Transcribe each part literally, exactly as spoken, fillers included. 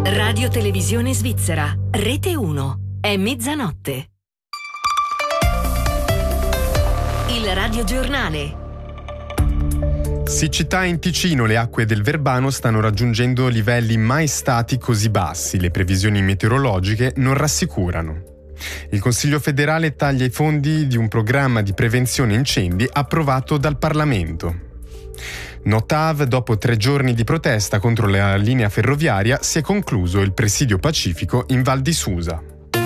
Radio Televisione Svizzera, Rete uno. È mezzanotte. Il radiogiornale. Siccità in Ticino, le acque del Verbano stanno raggiungendo livelli mai stati così bassi. Le previsioni meteorologiche non rassicurano. Il Consiglio federale taglia i fondi di un programma di prevenzione incendi approvato dal Parlamento. Notav, dopo tre giorni di protesta contro la linea ferroviaria, si è concluso il presidio pacifico in Val di Susa.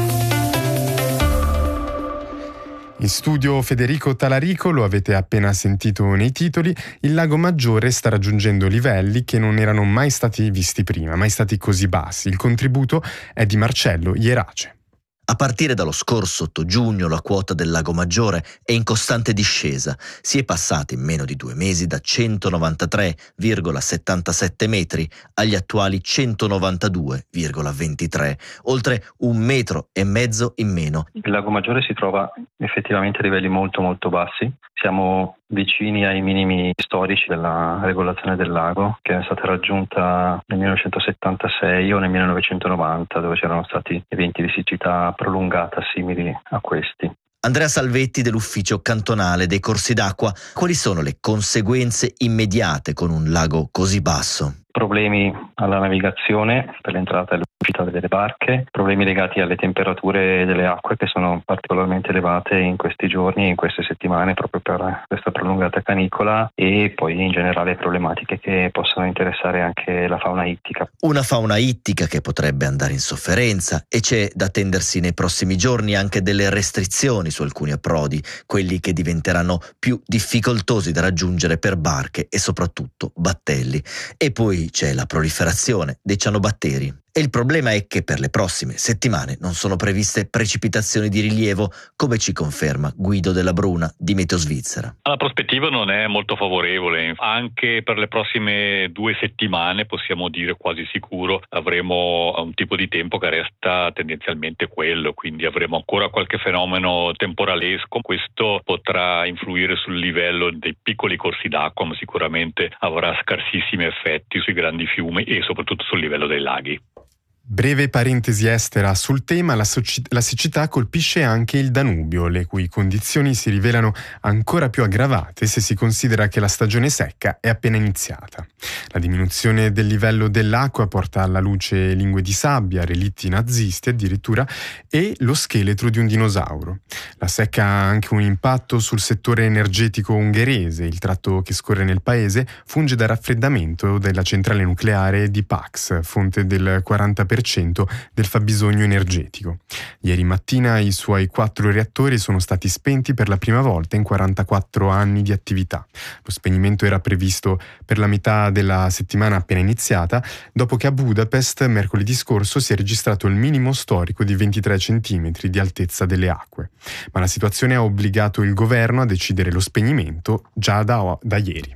In studio Federico Talarico, lo avete appena sentito nei titoli, il Lago Maggiore sta raggiungendo livelli che non erano mai stati visti prima, mai stati così bassi. Il contributo è di Marcello Ierace. A partire dallo scorso otto giugno la quota del Lago Maggiore è in costante discesa. Si è passati in meno di due mesi da centonovantatré virgola settantasette metri agli attuali centonovantadue virgola ventitré, oltre un metro e mezzo in meno. Il Lago Maggiore si trova effettivamente a livelli molto molto bassi. Siamo vicini ai minimi storici della regolazione del lago, che è stata raggiunta nel millenovecentosettantasei o nel millenovecentonovanta, dove c'erano stati eventi di siccità prolungata simili a questi. Andrea Salvetti dell'Ufficio Cantonale dei Corsi d'Acqua. Quali sono le conseguenze immediate con un lago così basso? Problemi alla navigazione per l'entrata e l'uscita delle barche, problemi legati alle temperature delle acque che sono particolarmente elevate in questi giorni, in queste settimane, proprio per questa prolungata canicola, e poi in generale problematiche che possono interessare anche la fauna ittica. Una fauna ittica che potrebbe andare in sofferenza, e c'è da attendersi nei prossimi giorni anche delle restrizioni su alcuni approdi, quelli che diventeranno più difficoltosi da raggiungere per barche e soprattutto battelli. E poi c'è la proliferazione dei cianobatteri. E il problema è che per le prossime settimane non sono previste precipitazioni di rilievo, come ci conferma Guido Della Bruna di Meteo Svizzera. La prospettiva non è molto favorevole. Anche per le prossime due settimane, possiamo dire quasi sicuro, avremo un tipo di tempo che resta tendenzialmente quello, quindi avremo ancora qualche fenomeno temporalesco. Questo potrà influire sul livello dei piccoli corsi d'acqua, ma sicuramente avrà scarsissimi effetti sui grandi fiumi e soprattutto sul livello dei laghi. Breve parentesi estera sul tema, la, soci- la siccità colpisce anche il Danubio, le cui condizioni si rivelano ancora più aggravate se si considera che la stagione secca è appena iniziata. La diminuzione del livello dell'acqua porta alla luce lingue di sabbia, relitti nazisti addirittura, e lo scheletro di un dinosauro. La secca ha anche un impatto sul settore energetico ungherese. Il tratto che scorre nel paese funge da raffreddamento della centrale nucleare di Pax, fonte del quaranta per cento del fabbisogno energetico. Ieri mattina i suoi quattro reattori sono stati spenti per la prima volta in quarantaquattro anni di attività. Lo spegnimento era previsto per la metà della settimana appena iniziata, dopo che a Budapest mercoledì scorso si è registrato il minimo storico di ventitré centimetri di altezza delle acque. Ma la situazione ha obbligato il governo a decidere lo spegnimento già da, da ieri.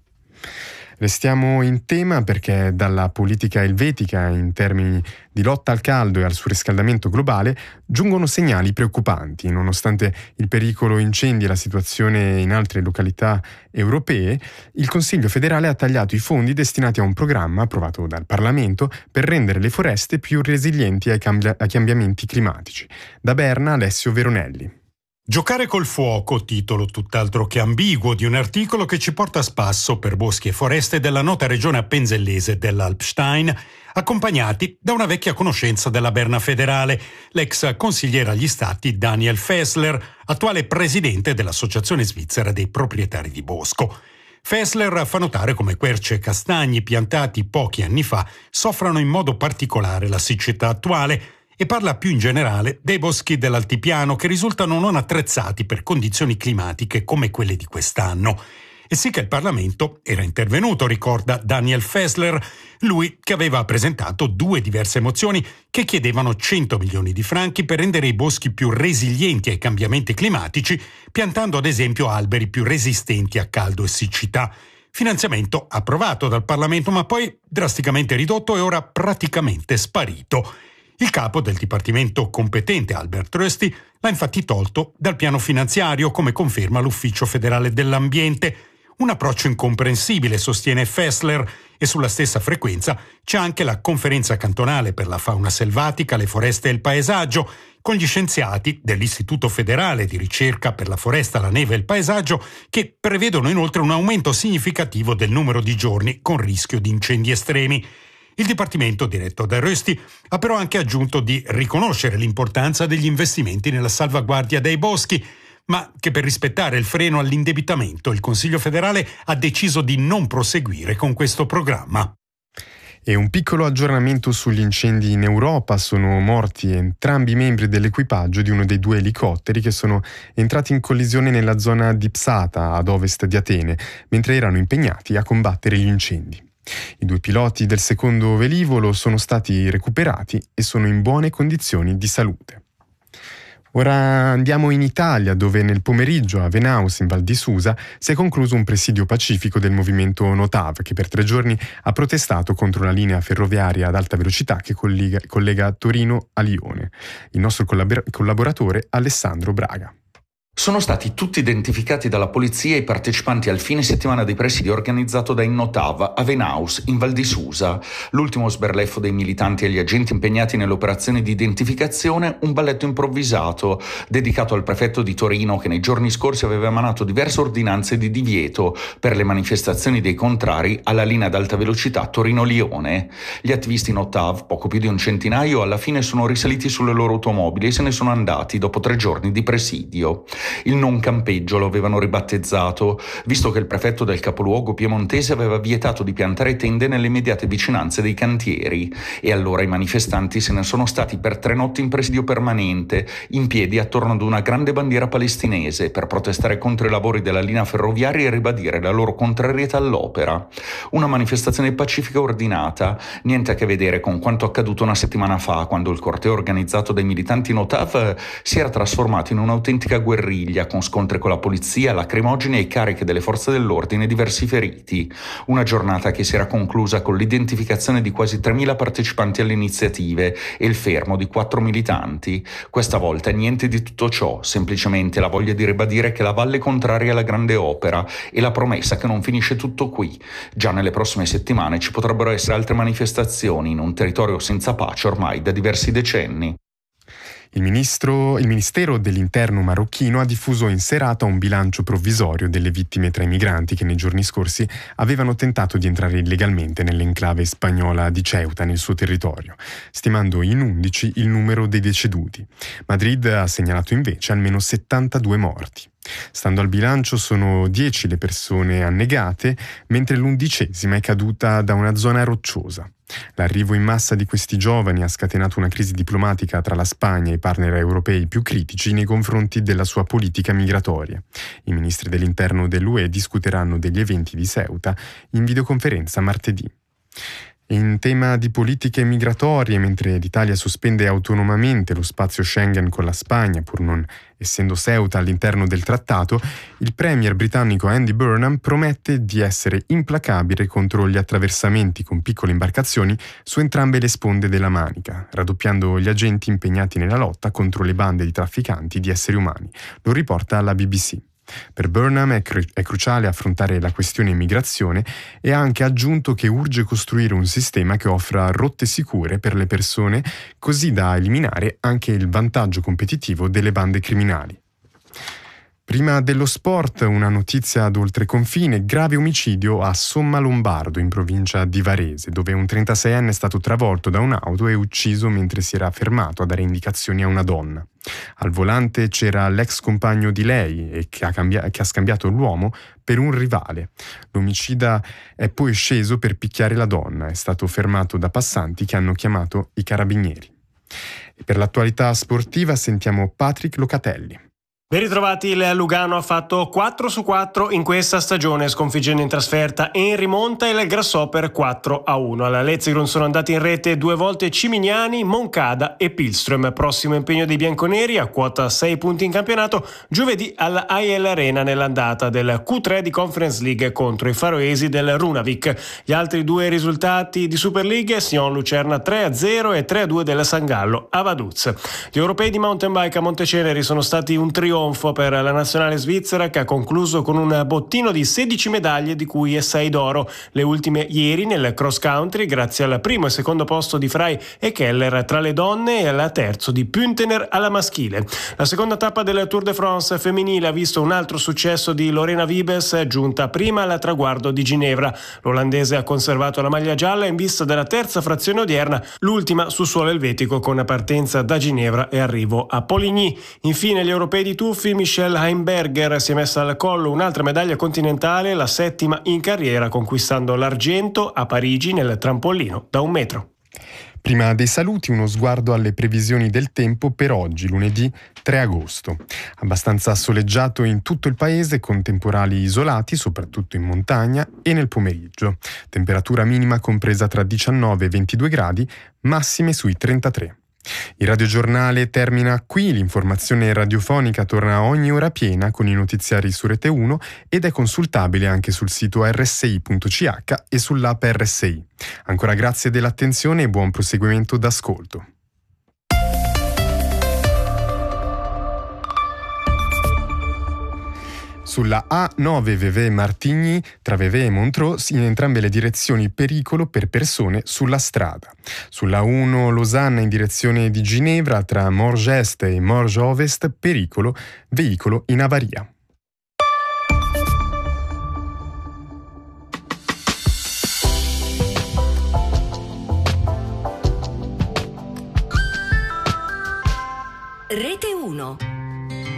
Restiamo in tema perché dalla politica elvetica in termini di lotta al caldo e al surriscaldamento globale giungono segnali preoccupanti. Nonostante il pericolo incendi e la situazione in altre località europee, il Consiglio federale ha tagliato i fondi destinati a un programma approvato dal Parlamento per rendere le foreste più resilienti ai, cambi- ai cambiamenti climatici. Da Berna, Alessio Veronelli. Giocare col fuoco, titolo tutt'altro che ambiguo di un articolo che ci porta a spasso per boschi e foreste della nota regione appenzellese dell'Alpstein, accompagnati da una vecchia conoscenza della Berna federale, l'ex consigliere agli stati Daniel Fessler, attuale presidente dell'Associazione Svizzera dei Proprietari di Bosco. Fessler fa notare come querce e castagni piantati pochi anni fa soffrano in modo particolare la siccità attuale, e parla più in generale dei boschi dell'altipiano che risultano non attrezzati per condizioni climatiche come quelle di quest'anno. E sì che il Parlamento era intervenuto, ricorda Daniel Fessler, lui che aveva presentato due diverse mozioni che chiedevano cento milioni di franchi per rendere i boschi più resilienti ai cambiamenti climatici, piantando ad esempio alberi più resistenti a caldo e siccità. Finanziamento approvato dal Parlamento ma poi drasticamente ridotto e ora praticamente sparito. Il capo del dipartimento competente, Albert Rösti, l'ha infatti tolto dal piano finanziario, come conferma l'Ufficio federale dell'ambiente. Un approccio incomprensibile, sostiene Fessler, e sulla stessa frequenza c'è anche la Conferenza cantonale per la fauna selvatica, le foreste e il paesaggio, con gli scienziati dell'Istituto federale di ricerca per la foresta, la neve e il paesaggio, che prevedono inoltre un aumento significativo del numero di giorni con rischio di incendi estremi. Il Dipartimento, diretto da Rösti, ha però anche aggiunto di riconoscere l'importanza degli investimenti nella salvaguardia dei boschi, ma che per rispettare il freno all'indebitamento il Consiglio federale ha deciso di non proseguire con questo programma. E un piccolo aggiornamento sugli incendi in Europa: sono morti entrambi i membri dell'equipaggio di uno dei due elicotteri che sono entrati in collisione nella zona di Psata, ad ovest di Atene, mentre erano impegnati a combattere gli incendi. I due piloti del secondo velivolo sono stati recuperati e sono in buone condizioni di salute. Ora andiamo in Italia, dove nel pomeriggio a Venaus, in Val di Susa, si è concluso un presidio pacifico del movimento Notav, che per tre giorni ha protestato contro la linea ferroviaria ad alta velocità che collega, collega Torino a Lione. Il nostro collabor- collaboratore Alessandro Braga. Sono stati tutti identificati dalla polizia i partecipanti al fine settimana dei presidio organizzato da Innotav a Venaus, in Val di Susa. L'ultimo sberleffo dei militanti e gli agenti impegnati nell'operazione di identificazione, un balletto improvvisato, dedicato al prefetto di Torino che nei giorni scorsi aveva emanato diverse ordinanze di divieto per le manifestazioni dei contrari alla linea ad alta velocità Torino-Lione. Gli attivisti Innotav, poco più di un centinaio, alla fine sono risaliti sulle loro automobili e se ne sono andati dopo tre giorni di presidio. Il non campeggio lo avevano ribattezzato, visto che il prefetto del capoluogo piemontese aveva vietato di piantare tende nelle immediate vicinanze dei cantieri, e allora i manifestanti se ne sono stati per tre notti in presidio permanente, in piedi attorno ad una grande bandiera palestinese, per protestare contro i lavori della linea ferroviaria e ribadire la loro contrarietà all'opera. Una manifestazione pacifica ordinata, niente a che vedere con quanto accaduto una settimana fa, quando il corteo organizzato dai militanti Notav si era trasformato in un'autentica guerriglia, con scontri con la polizia, lacrimogeni e cariche delle forze dell'ordine e diversi feriti. Una giornata che si era conclusa con l'identificazione di quasi tremila partecipanti alle iniziative e il fermo di quattro militanti. Questa volta niente di tutto ciò, semplicemente la voglia di ribadire che la valle è contraria alla grande opera e la promessa che non finisce tutto qui. Già nelle prossime settimane ci potrebbero essere altre manifestazioni in un territorio senza pace ormai da diversi decenni. Il, ministro, il Ministero dell'Interno marocchino ha diffuso in serata un bilancio provvisorio delle vittime tra i migranti che nei giorni scorsi avevano tentato di entrare illegalmente nell'enclave spagnola di Ceuta, nel suo territorio, stimando in undici il numero dei deceduti. Madrid ha segnalato invece almeno settantadue morti. Stando al bilancio sono dieci le persone annegate, mentre l'undicesima è caduta da una zona rocciosa. L'arrivo in massa di questi giovani ha scatenato una crisi diplomatica tra la Spagna e i partner europei più critici nei confronti della sua politica migratoria. I ministri dell'interno dell'U E discuteranno degli eventi di Ceuta in videoconferenza martedì. In tema di politiche migratorie, mentre l'Italia sospende autonomamente lo spazio Schengen con la Spagna, pur non essendo Ceuta all'interno del trattato, il premier britannico Andy Burnham promette di essere implacabile contro gli attraversamenti con piccole imbarcazioni su entrambe le sponde della Manica, raddoppiando gli agenti impegnati nella lotta contro le bande di trafficanti di esseri umani. Lo riporta la B B C. Per Burnham è, cru- è cruciale affrontare la questione immigrazione e ha anche aggiunto che urge costruire un sistema che offra rotte sicure per le persone, così da eliminare anche il vantaggio competitivo delle bande criminali. Prima dello sport, una notizia ad oltreconfine: grave omicidio a Sommalombardo, in provincia di Varese, dove un trentaseienne è stato travolto da un'auto e ucciso mentre si era fermato a dare indicazioni a una donna. Al volante c'era l'ex compagno di lei e che ha, cambia- che ha scambiato l'uomo per un rivale. L'omicida è poi sceso per picchiare la donna, è stato fermato da passanti che hanno chiamato i carabinieri. E per l'attualità sportiva sentiamo Patrick Locatelli. Ben ritrovati, il Lugano ha fatto quattro su quattro in questa stagione, sconfiggendo in trasferta e in rimonta il Grasshopper quattro a uno. Alla Letzigrund sono andati in rete due volte Cimignani, Moncada e Pilström. Prossimo impegno dei bianconeri, a quota sei punti in campionato, giovedì alla I L Arena nell'andata del Q tre di Conference League contro i faroesi del Runavik. Gli altri due risultati di Super League: Sion Lucerna tre a zero e tre a due del San Gallo a Vaduz. Gli europei di mountain bike a Monteceneri sono stati un trionfo trionfo per la nazionale svizzera, che ha concluso con un bottino di sedici medaglie, di cui sei d'oro, le ultime ieri nel cross country grazie al primo e secondo posto di Frey e Keller tra le donne e al terzo di Püntener alla maschile. La seconda tappa del Tour de France femminile ha visto un altro successo di Lorena Wiebes, giunta prima al traguardo di Ginevra. L'olandese ha conservato la maglia gialla in vista della terza frazione odierna, l'ultima su suolo elvetico, con partenza da Ginevra e arrivo a Poligny. Infine gli europei di tuffi, Michelle Heimberger si è messa al collo un'altra medaglia continentale, la settima in carriera, conquistando l'argento a Parigi nel trampolino da un metro. Prima dei saluti, uno sguardo alle previsioni del tempo per oggi, lunedì tre agosto. Abbastanza soleggiato in tutto il paese, con temporali isolati, soprattutto in montagna, e nel pomeriggio. Temperatura minima compresa tra diciannove e ventidue gradi, massime sui trentatré. Il radiogiornale termina qui, l'informazione radiofonica torna ogni ora piena con i notiziari su Rete uno ed è consultabile anche sul sito erre esse i punto ci acca e sull'app erre esse i. Ancora grazie dell'attenzione e buon proseguimento d'ascolto. Sulla A nove Vevey-Martigny, tra Vevey e Montreux, in entrambe le direzioni pericolo per persone sulla strada. Sulla uno Losanna in direzione di Ginevra, tra Morges Est e Morges Ovest, pericolo, veicolo in avaria. Rete uno.